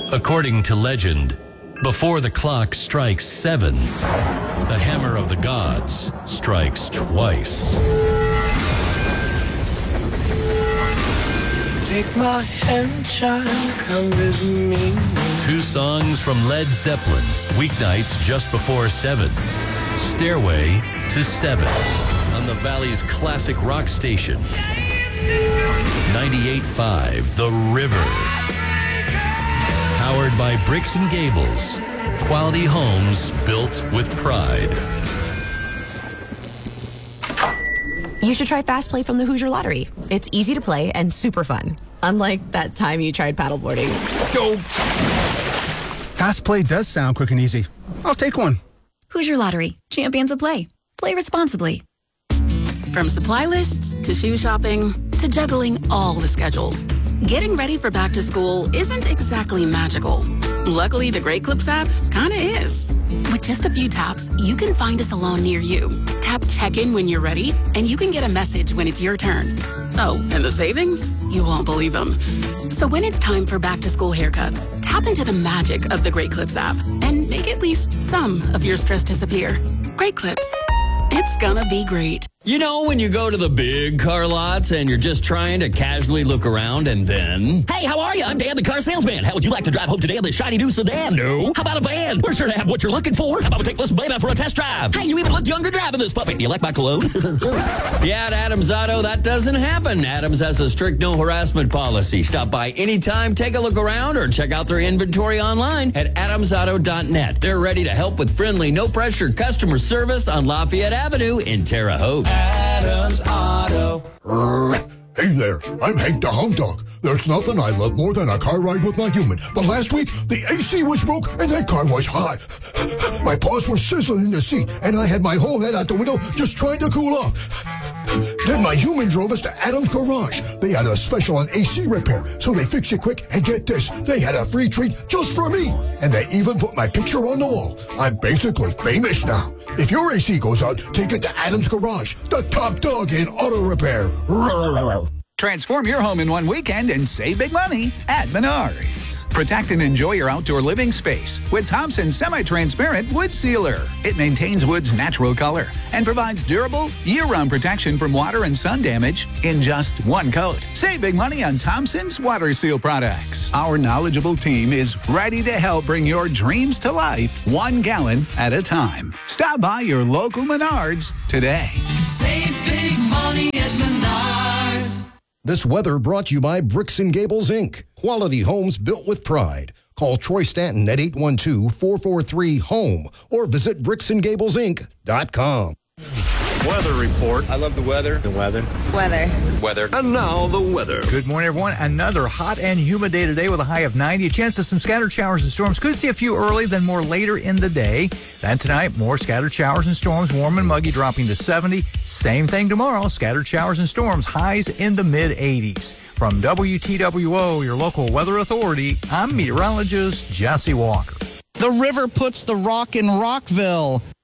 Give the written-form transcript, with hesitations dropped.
According to legend, before the clock strikes 7, the hammer of the gods strikes twice. Take my hand, child, come with me. 2 songs from Led Zeppelin, weeknights just before 7. Stairway to 7 on the Valley's classic rock station. 98.5 The River. Powered by Bricks and Gables. Quality homes built with pride. You should try Fast Play from the Hoosier Lottery. It's easy to play and super fun. Unlike that time you tried paddleboarding. Go! Fast Play does sound quick and easy. I'll take one. Hoosier Lottery. Champions of play. Play responsibly. From supply lists to shoe shopping to juggling all the schedules, getting ready for back to school isn't exactly magical. Luckily, the Great Clips app kinda is. With just a few taps, you can find a salon near you. Tap check-in when you're ready, and you can get a message when it's your turn. Oh, and the savings? You won't believe them. So when it's time for back to school haircuts, tap into the magic of the Great Clips app and make at least some of your stress disappear. Great Clips. It's gonna be great. You know, when you go to the big car lots and you're just trying to casually look around and then... Hey, how are you? I'm Dan, the car salesman. How would you like to drive home today in this shiny new sedan? No. How about a van? We're sure to have what you're looking for. How about we take this baby for a test drive? Hey, you even look younger driving this puppy. Do you like my cologne? Yeah, at Adams Auto, that doesn't happen. Adams has a strict no harassment policy. Stop by anytime, take a look around, or check out their inventory online at adamsauto.net. They're ready to help with friendly, no-pressure customer service on Lafayette Avenue in Terre Haute. Adams Auto. Hey there, I'm Hank the Hound Dog. There's nothing I love more than a car ride with my human. But last week, the AC was broke and that car was hot. My paws were sizzling in the seat and I had my whole head out the window just trying to cool off. Then my human drove us to Adams Garage. They had a special on AC repair, so they fixed it quick, and get this, they had a free treat just for me. And they even put my picture on the wall. I'm basically famous now. If your AC goes out, take it to Adams Garage, the top dog in auto repair. Transform your home in one weekend and save big money at Menards. Protect and enjoy your outdoor living space with Thompson's semi-transparent wood sealer. It maintains wood's natural color and provides durable, year-round protection from water and sun damage in just one coat. Save big money on Thompson's water seal products. Our knowledgeable team is ready to help bring your dreams to life 1 gallon at a time. Stop by your local Menards today. Save big money at Menards. This weather brought to you by Bricks and Gables, Inc. Quality homes built with pride. Call Troy Stanton at 812-443-HOME or visit bricksandgablesinc.com. Weather report. I love the weather. The weather. Weather. Weather. And now the weather. Good morning, everyone. Another hot and humid day today with a high of 90. A chance of some scattered showers and storms. Could see a few early, then more later in the day. Then tonight, more scattered showers and storms. Warm and muggy, dropping to 70. Same thing tomorrow. Scattered showers and storms. Highs in the mid-80s. From WTWO, your local weather authority, I'm meteorologist Jesse Walker. The river puts the rock in Rockville.